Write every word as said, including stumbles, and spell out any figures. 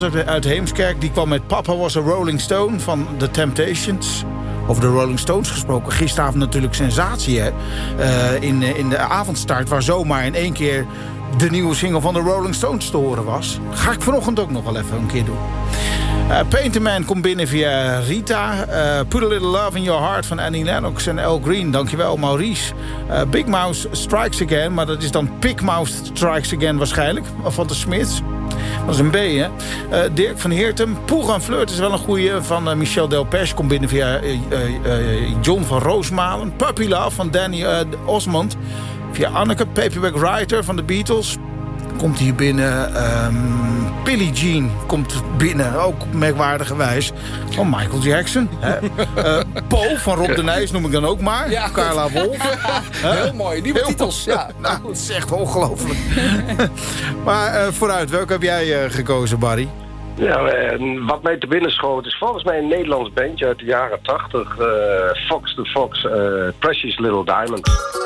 uit Heemskerk. Die kwam met Papa Was a Rolling Stone van The Temptations. Over de Rolling Stones gesproken. Gisteravond natuurlijk sensatie, hè? Uh, in, in de avondstart, waar zomaar in één keer de nieuwe single van de Rolling Stones te horen was. Ga ik vanochtend ook nog wel even een keer doen. Uh, Paint a Man komt binnen via Rita. Uh, Put a Little Love in Your Heart van Annie Lennox en Al Green. Dankjewel, Maurice. Uh, Big Mouse Strikes Again. Maar dat is dan Pig Mouse Strikes Again waarschijnlijk. Van de Smiths. Dat is een B, hè. Uh, Dirk van Heertem. Poel gaan Flirt is wel een goeie. Van uh, Michel Delpech komt binnen via uh, uh, John van Roosmalen. Puppy Love van Danny uh, Osmond. Via Anneke. Paperback Writer van de Beatles. Komt hier binnen. Um, Billie Jean komt binnen. Ook merkwaardigerwijs. Van Michael Jackson. Hè. Uh, Po van Rob de Nijs noem ik dan ook maar. Ja, Carla Wolf. Heel mooi. Nieuwe Heel titels. mooi. Ja. Nou, het is echt ongelooflijk. Maar uh, vooruit, welke heb jij uh, gekozen, Barry? Ja, uh, wat mij te binnen schoot is volgens mij een Nederlands bandje uit de jaren tachtig. Uh, Fox to Fox, uh, Precious Little Diamond.